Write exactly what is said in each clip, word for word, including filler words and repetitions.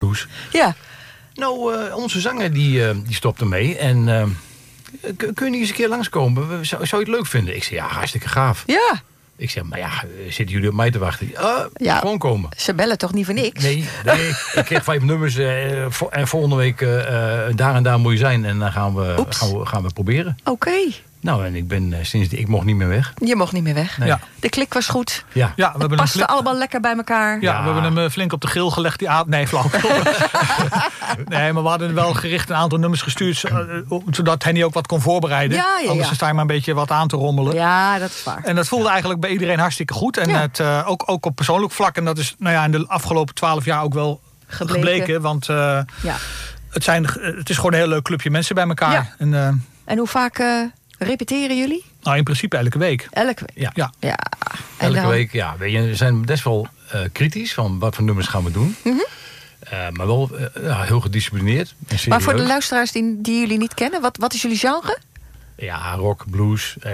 Blues. Ja. Nou, uh, onze zanger die, uh, die stopte mee. En uh, kun je niet eens een keer langskomen? Zou, zou je het leuk vinden? Ik zei, ja, hartstikke gaaf. Ja. Ik zeg, maar ja, zitten jullie op mij te wachten? Uh, ja, gewoon komen. Ze bellen toch niet voor niks? Nee, nee ik kreeg vijf nummers. Uh, vo- en volgende week uh, daar en daar moet je zijn. En dan gaan we, gaan we, gaan we proberen. Oké. Okay. Nou, en ik ben uh, sinds die, ik mocht niet meer weg. Je mocht niet meer weg. Nee. Ja. De klik was goed. Ja. Ja, we hebben paste flink... allemaal lekker bij elkaar. Ja, ja, we hebben hem uh, flink op de grill gelegd die avond. Nee, flauw. Nee, maar we hadden wel gericht een aantal nummers gestuurd, uh, zodat Henny ook wat kon voorbereiden. Ja, ja, Anders ja. sta je maar een beetje wat aan te rommelen. Ja, dat is waar. En dat voelde eigenlijk bij iedereen hartstikke goed. En ja. het, uh, ook, ook op persoonlijk vlak. En dat is nou ja, in de afgelopen twaalf jaar ook wel gebleken. gebleken want uh, ja. het, zijn, het is gewoon een heel leuk clubje mensen bij elkaar. Ja. En, uh, en hoe vaak uh, repeteren jullie? Nou, in principe elke week. Elke week? Ja. ja. ja. Elke dan... week, ja. Weet je, we zijn best wel uh, kritisch van wat voor nummers gaan we doen. Mm-hmm. Uh, maar wel uh, ja, heel gedisciplineerd. Maar voor de luisteraars die, die jullie niet kennen, wat, wat is jullie genre? Ja, rock, blues. Uh,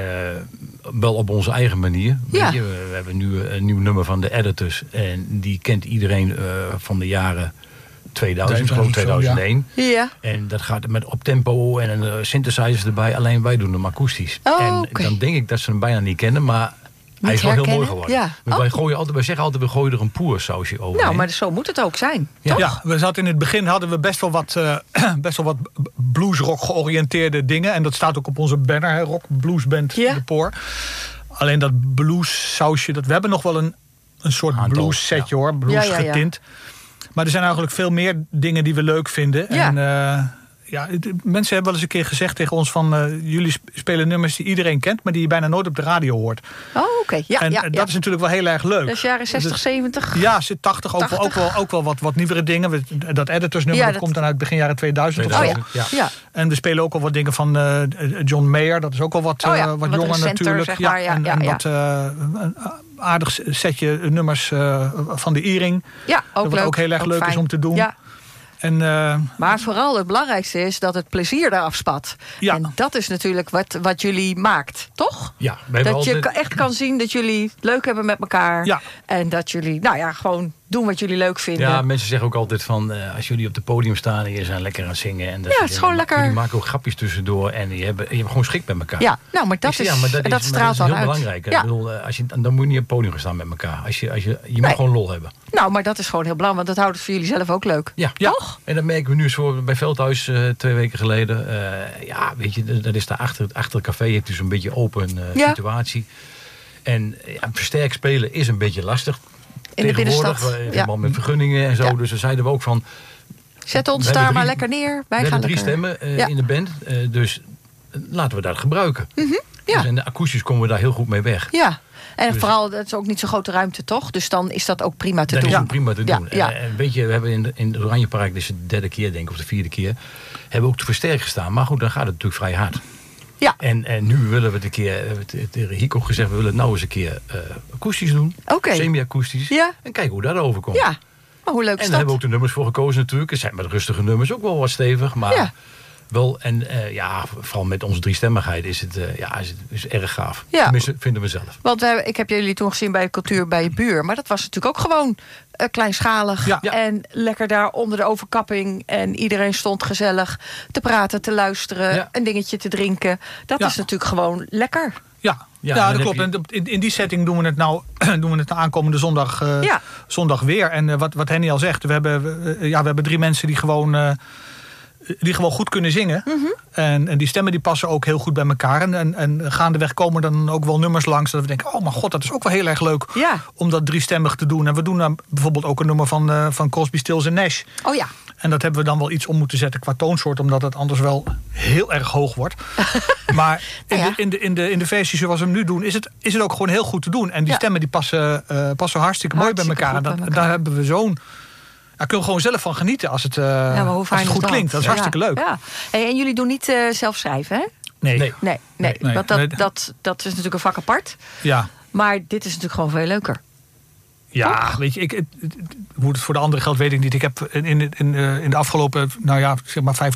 wel op onze eigen manier. Ja. Weet je, we, we hebben nu een nieuw nummer van de Editors. En die kent iedereen uh, van de jaren tweeduizend, gewoon tweeduizend één. Ja. En dat gaat met op tempo en een uh, synthesizer erbij. Alleen wij doen hem akoestisch. Oh, en okay. dan denk ik dat ze hem bijna niet kennen, maar niet hij is wel herkennen? heel mooi geworden. Ja. Oh. Wij, Oh. gooien altijd, wij zeggen altijd, we gooien er een poersausje over. Nou, maar zo moet het ook zijn. Ja, toch? ja, we zaten in het begin hadden we best wel wat, uh, best wel wat bluesrock georiënteerde dingen. En dat staat ook op onze banner, hè, rock bluesband Ja. De Poor. Alleen dat blues-sausje, dat, we hebben nog wel een, een soort Aantal, blues setje, ja. hoor, blues Ja, ja, ja. getint. Maar er zijn eigenlijk veel meer dingen die we leuk vinden. Ja. En uh, ja, mensen hebben wel eens een keer gezegd tegen ons van uh, jullie spelen nummers die iedereen kent, maar die je bijna nooit op de radio hoort. Oh, oké. Okay. Ja, en ja, dat ja. is natuurlijk wel heel erg leuk. Dat is jaren zestig, zeventig? Ja, zit tachtig, ook, tachtig. Wel, ook wel, ook wel wat, wat nieuwere dingen. Dat editorsnummer Ja, dat dat... komt dan uit begin jaren tweeduizend. tweeduizend. Oh, ja. Ja. Ja. En we spelen ook al wat dingen van uh, John Mayer. Dat is ook al wat, oh, ja. uh, wat, wat jonger recenter, natuurlijk. Zeg maar. ja, en ja, en ja. wat uh, een aardig setje nummers uh, van de E-ring. Ja, ook dat leuk. ook heel erg ook leuk fijn. is om te doen. Ja. En, uh, maar vooral het belangrijkste is dat het plezier eraf spat. Ja. En dat is natuurlijk wat, wat jullie maakt, toch? Ja, we dat altijd... je echt kan zien dat jullie het leuk hebben met elkaar. Ja. En dat jullie, nou ja, gewoon doen wat jullie leuk vinden. Ja, mensen zeggen ook altijd van, uh, als jullie op het podium staan en je zijn lekker aan het zingen. En dat ja, het is gewoon lekker. Jullie maken ook grapjes tussendoor en je hebt, je hebt gewoon schik met elkaar. Ja, nou, maar dat, zeg, is, ja, maar dat, en dat is, straalt maar dan dat is heel uit. belangrijk. Ja. Ik bedoel, als je, dan moet je niet op het podium gaan staan met elkaar. Als je, als je, je moet nee. gewoon lol hebben. Nou, maar dat is gewoon heel belangrijk, want dat houdt het voor jullie zelf ook leuk. Ja. Toch? En dat merken we nu zo bij Veldhuis uh, twee weken geleden. Uh, ja, weet je, dat is daar achter, achter het café. Je hebt dus een beetje open uh, ja. situatie. En ja, versterkt spelen is een beetje lastig. In de binnenstad. Helemaal ja. met vergunningen en zo. Ja. Dus dan zeiden we ook van... Zet ons daar drie, maar lekker neer. Wij we gaan hebben drie lekker. stemmen uh, ja. in de band. Uh, dus uh, laten we dat gebruiken. Mm-hmm. Ja. Dus en de akoestisch komen we daar heel goed mee weg. Ja. En dus, vooral, het is ook niet zo'n grote ruimte, toch? Dus dan is dat ook prima te dat doen. Dat is prima te ja. doen. Ja. En, en weet je, we hebben in, de, in het Oranjepark, dit is de derde keer denk ik, of de vierde keer, hebben we ook te versterken gestaan. Maar goed, dan gaat het natuurlijk vrij hard. Ja. En, en nu willen we het een keer, we hebben tegen Hico gezegd, we willen het nou eens een keer uh, akoestisch doen. Okay. Semi-akoestisch. Ja. En kijken hoe dat overkomt. Ja. Maar hoe leuk is en dat? daar hebben we ook de nummers voor gekozen natuurlijk. Het zijn met rustige nummers ook wel wat stevig, maar... Ja. Wel, en uh, ja, vooral met onze driestemmigheid is het, uh, ja, is het is erg gaaf. Ja. Tenminste, vinden we zelf. Want we, ik heb jullie toen gezien bij de cultuur bij je buur. Maar dat was natuurlijk ook gewoon uh, kleinschalig. Ja. En lekker daar onder de overkapping. En iedereen stond gezellig te praten, te luisteren. Ja. Een dingetje te drinken. Dat ja. is natuurlijk gewoon lekker. Ja, ja, ja dat klopt. je... En in, in die setting doen we het nou doen we het de aankomende zondag, uh, ja. zondag weer. En uh, wat, wat Henny al zegt, we hebben, uh, ja, we hebben drie mensen die gewoon... Uh, die gewoon goed kunnen zingen. Mm-hmm. En, en die stemmen die passen ook heel goed bij elkaar. En, en, en gaandeweg komen dan ook wel nummers langs. Dat we denken, oh mijn god, dat is ook wel heel erg leuk. Ja. Om dat driestemmig te doen. En we doen dan bijvoorbeeld ook een nummer van, uh, van Crosby, Stills en Nash. Oh ja. En dat hebben we dan wel iets om moeten zetten qua toonsoort. Omdat het anders wel heel erg hoog wordt. Maar in, ja. de, in, de, in, de, in de versie zoals we hem nu doen... is het, is het ook gewoon heel goed te doen. En die ja. stemmen die passen, uh, passen hartstikke, hartstikke mooi bij elkaar. En dat, daar hebben we zo'n... Daar kunnen we gewoon zelf van genieten als het, uh, ja, als het goed dat? klinkt. Dat is ja. hartstikke leuk. Ja. Hey, en jullie doen niet uh, zelf schrijven, hè? Nee. Nee. Nee, nee. nee. Want dat, nee. dat, dat is natuurlijk een vak apart. Ja. Maar dit is natuurlijk gewoon veel leuker. Ja, Toch? weet je, ik, het, hoe het voor de anderen geldt weet ik niet. Ik heb in, in, in, in de afgelopen, nou ja, zeg maar vijf